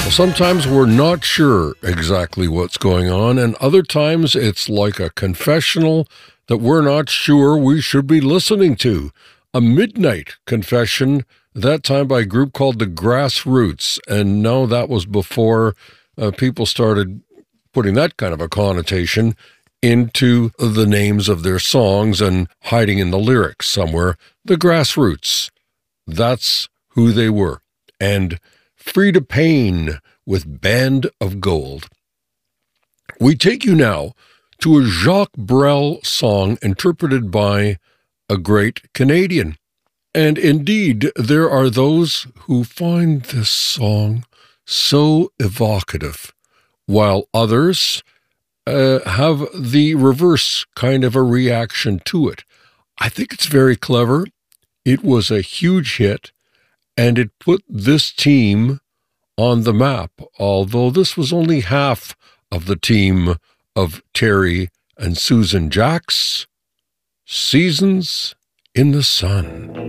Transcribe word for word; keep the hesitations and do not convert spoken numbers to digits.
Sometimes we're not sure exactly what's going on, and other times it's like a confessional that we're not sure we should be listening to. A midnight confession, that time by a group called the Grassroots, and no, that was before uh, people started putting that kind of a connotation into the names of their songs and hiding in the lyrics somewhere. The Grassroots, that's who they were. And Freda Payne with Band of Gold. We take you now to a Jacques Brel song interpreted by a great Canadian. And indeed, there are those who find this song so evocative, while others uh, have the reverse kind of a reaction to it. I think it's very clever. It was a huge hit, and it put this team on the map, although this was only half of the team of Terry and Susan Jacks. Seasons in the Sun.